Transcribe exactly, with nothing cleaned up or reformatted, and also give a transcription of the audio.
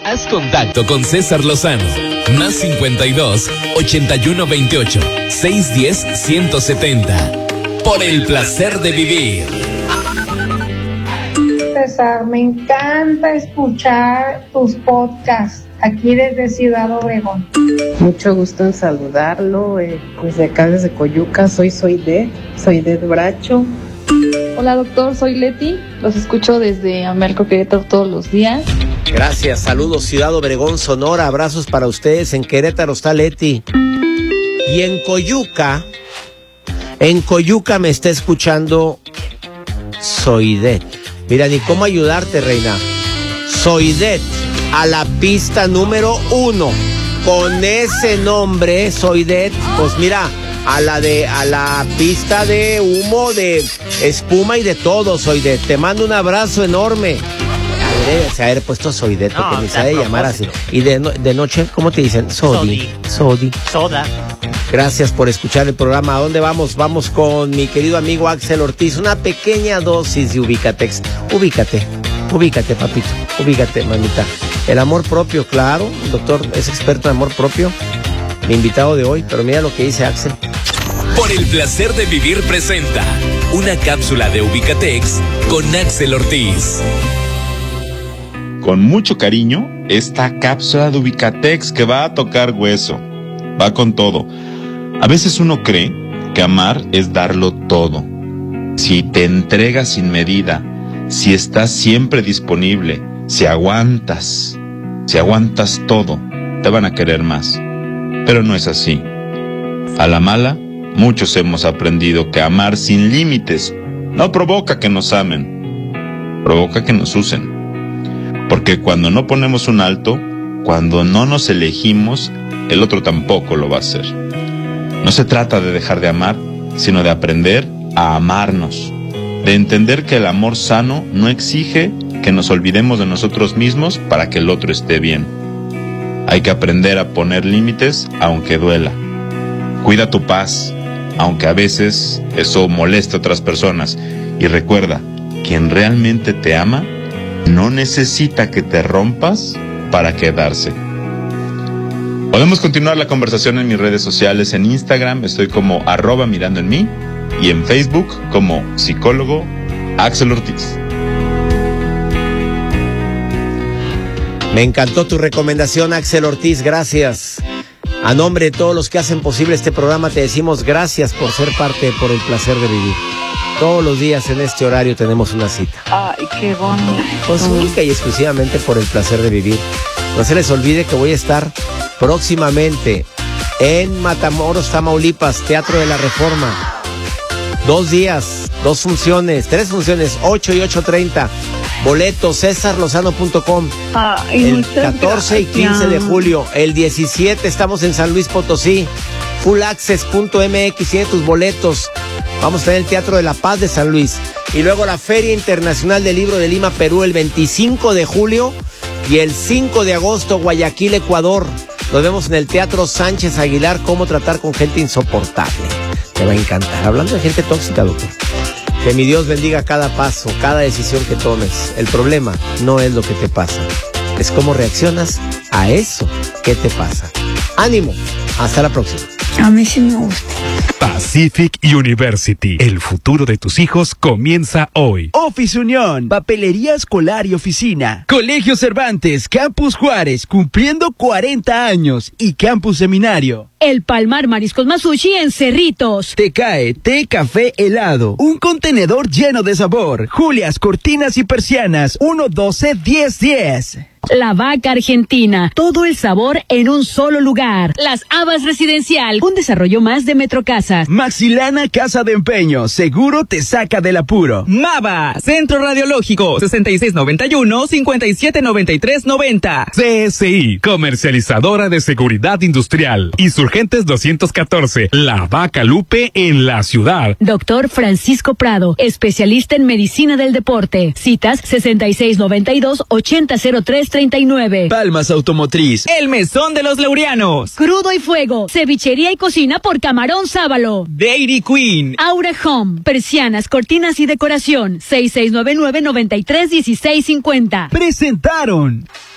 Haz contacto con César Lozano. Más cincuenta y dos, ochenta y uno veintiocho, seiscientos diez, ciento setenta. Por el placer de vivir. César, me encanta escuchar tus podcasts aquí desde Ciudad Obregón. Mucho gusto en saludarlo, eh, desde acá desde Coyuca. Soy Soydet, Soydet Bracho. Hola doctor, soy Leti, los escucho desde Amelco, Querétaro todos los días. Gracias, saludos Ciudad Obregón, Sonora, abrazos para ustedes. En Querétaro está Leti. Y en Coyuca, en Coyuca me está escuchando Soydet. Mira, ni cómo ayudarte, reina. Soydet, a la pista número uno. Con ese nombre, Soydet, pues mira, a la de, a la pista de humo, de espuma y de todo, Soydet. Te mando un abrazo enorme. Se haber puesto Soydet, porque no, ni sabe llamar así. Y de, no, de noche, ¿cómo te dicen? Sodi. Sodi. Soda. Gracias por escuchar el programa. ¿A dónde vamos? Vamos con mi querido amigo Axel Ortiz. Una pequeña dosis de Ubicatex. Ubícate, ubícate, papito. Ubícate, mamita. El amor propio, claro. El doctor es experto en amor propio. Mi invitado de hoy, pero mira lo que dice Axel. Por el placer de vivir presenta una cápsula de Ubicatex con Axel Ortiz. Con mucho cariño, esta cápsula de Ubicatex que va a tocar hueso. Va con todo. A veces uno cree que amar es darlo todo. Si te entregas sin medida, si estás siempre disponible, si aguantas, si aguantas todo, te van a querer más. Pero no es así. A la mala, muchos hemos aprendido que amar sin límites no provoca que nos amen, provoca que nos usen. Porque cuando no ponemos un alto, cuando no nos elegimos, el otro tampoco lo va a hacer. No se trata de dejar de amar, sino de aprender a amarnos, de entender que el amor sano no exige que nos olvidemos de nosotros mismos para que el otro esté bien. Hay que aprender a poner límites aunque duela. Cuida tu paz, aunque a veces eso moleste a otras personas. Y recuerda, quien realmente te ama no necesita que te rompas para quedarse. Podemos continuar la conversación en mis redes sociales. En Instagram estoy como arroba mirando en mí y en Facebook como psicólogo Axel Ortiz. Me encantó tu recomendación, Axel Ortiz, gracias. A nombre de todos los que hacen posible este programa te decimos gracias por ser parte Por el Placer de Vivir. Todos los días en este horario tenemos una cita. Ay, qué bonito. Pues única y exclusivamente por el placer de vivir. No se les olvide que voy a estar próximamente en Matamoros, Tamaulipas, Teatro de la Reforma. Dos días, dos funciones, tres funciones, ocho y ocho treinta. Boletos, cesar lozano punto com. Ay, el catorce y quince de julio. El diecisiete estamos en San Luis Potosí. full access punto m x tiene tus boletos. Vamos a tener el Teatro de la Paz de San Luis. Y luego la Feria Internacional del Libro de Lima, Perú, el veinticinco de julio. Y el cinco de agosto, Guayaquil, Ecuador. Nos vemos en el Teatro Sánchez Aguilar, Cómo tratar con gente insoportable. Te va a encantar. Hablando de gente tóxica, doctor. Que mi Dios bendiga cada paso, cada decisión que tomes. El problema no es lo que te pasa, es cómo reaccionas a eso que te pasa. ¡Ánimo! Hasta la próxima. A mí sí me gusta. Pacific University. El futuro de tus hijos comienza hoy. Office Unión, papelería escolar y oficina. Colegio Cervantes, Campus Juárez, cumpliendo cuarenta años. Y Campus Seminario. El Palmar Mariscos Masushi en Cerritos. Te cae té, café, helado. Un contenedor lleno de sabor. Julias, cortinas y persianas. uno doce diez diez. La Vaca Argentina, todo el sabor en un solo lugar. Las Habas Residencial, un desarrollo más de Metrocasas. Maxilana Casa de Empeño, seguro te saca del apuro. Mava, Centro Radiológico, sesenta y seis noventa y uno, cincuenta y siete noventa y tres noventa. C S I, comercializadora de seguridad industrial. Insurgentes doscientos catorce, La Vaca Lupe en la ciudad. Doctor Francisco Prado, especialista en medicina del deporte. Citas sesenta y seis noventa y dos, ochenta cero tres treinta y nueve. Palmas Automotriz. El Mesón de los Laureanos. Crudo y Fuego. Cevichería y cocina por Camarón Sábalo. Dairy Queen. Aura Home. Persianas, cortinas y decoración. seis seis nueve nueve, noventa y tres, dieciséis cincuenta. Presentaron.